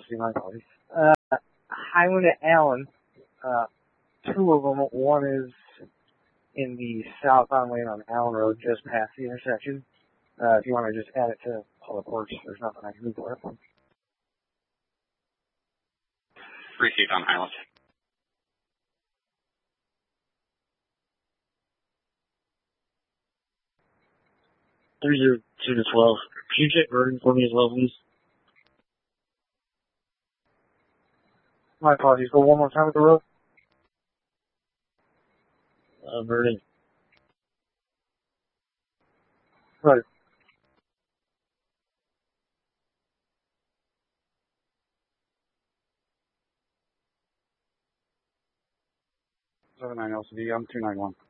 see my apologies. Highland to Allen, two of them. One is in the southbound lane on Allen Road, just past the intersection. If you want to just add it to Public Works, there's nothing I can do for it. Received on Highland. 302 to 12. Could you check Vernon for me as well, please? My apologies. Go one more time with the road. Vernon. Right. LCD, I'm 291.